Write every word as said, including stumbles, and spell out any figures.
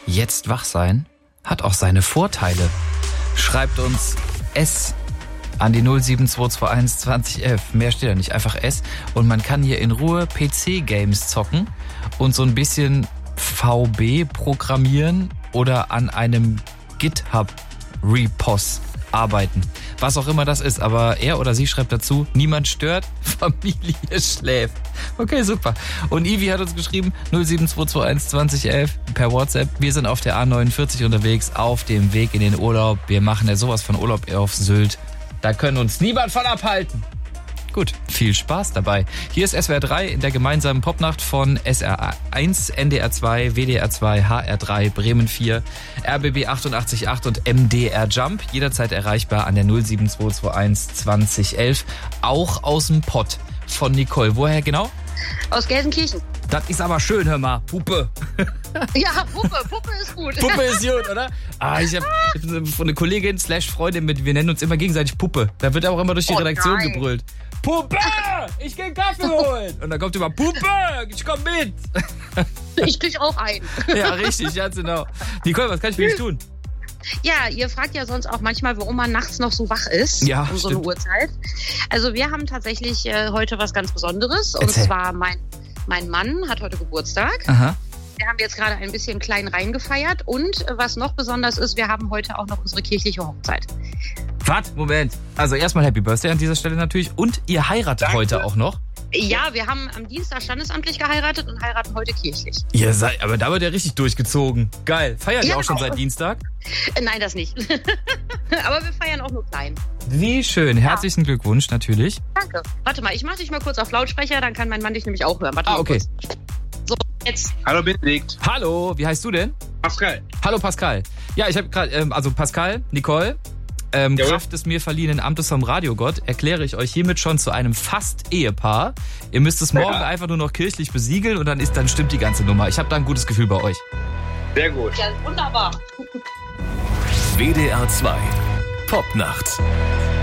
jetzt wach sein hat auch seine Vorteile. Schreibt uns S an die null sieben zwei zwei eins zwanzig elf. Mehr steht da nicht, einfach S. Und man kann hier in Ruhe P C-Games zocken und so ein bisschen V B programmieren oder an einem GitHub-Repos arbeiten. Was auch immer das ist, aber er oder sie schreibt dazu, niemand stört, Familie schläft. Okay, super. Und Ivi hat uns geschrieben, null sieben zwei zwei eins zwanzig elf per WhatsApp. Wir sind auf der A neunundvierzig unterwegs, auf dem Weg in den Urlaub. Wir machen ja sowas von Urlaub auf Sylt. Da können uns niemand von abhalten. Gut, viel Spaß dabei. Hier ist S W R drei in der gemeinsamen Popnacht von S R eins, N D R zwei, W D R zwei, H R drei, Bremen vier, R B B achtundachtzig Komma acht und M D R Jump. Jederzeit erreichbar an der null sieben zwei zwei eins zwanzig elf. Auch aus dem Pott von Nicole. Woher genau? Aus Gelsenkirchen. Das ist aber schön, hör mal. Puppe. Ja, Puppe. Puppe ist gut. Puppe ist gut, oder? Ah, ich habe von einer Kollegin slash Freundin mit, wir nennen uns immer gegenseitig Puppe. Da wird auch immer durch die Oh, Redaktion nein. gebrüllt. Puppe! Ich geh Kaffee holen! Und dann kommt immer, Puppe! Ich komm mit! Ich krieg auch einen. Ja, richtig, ja, genau. Nicole, was kann ich für dich tun? Ja, ihr fragt ja sonst auch manchmal, warum man nachts noch so wach ist. Ja, um so stimmt. eine Uhrzeit. Also wir haben tatsächlich äh, heute was ganz Besonderes. Und Erzähl. zwar mein, mein Mann hat heute Geburtstag. Aha. Wir haben jetzt gerade ein bisschen klein reingefeiert. Und äh, was noch besonders ist, wir haben heute auch noch unsere kirchliche Hochzeit. Was? Moment. Also erstmal Happy Birthday an dieser Stelle natürlich. Und ihr heiratet Danke. heute auch noch? Ja, wir haben am Dienstag standesamtlich geheiratet und heiraten heute kirchlich. Ihr seid, aber da wird ja richtig durchgezogen. Geil. Feiert ihr Ja, auch schon genau. seit Dienstag? Äh, nein, das nicht. Aber wir feiern auch nur klein. Wie schön. Herzlichen Glückwunsch natürlich. Danke. Warte mal, ich mach dich mal kurz auf Lautsprecher, dann kann mein Mann dich nämlich auch hören. Warte Ah, mal okay. kurz. So, jetzt. Hallo Benedikt. Hallo, wie heißt du denn? Pascal. Hallo Pascal. Ja, ich habe gerade, ähm, also Pascal, Nicole, ähm, Jawohl. Kraft des mir verliehenen Amtes vom Radiogott, erkläre ich euch hiermit schon zu einem Fast-Ehepaar. Ihr müsst es morgen Ja. einfach nur noch kirchlich besiegeln und dann ist, dann stimmt die ganze Nummer. Ich habe da ein gutes Gefühl bei euch. Sehr gut. Ja, wunderbar. W D R zwei Popnacht.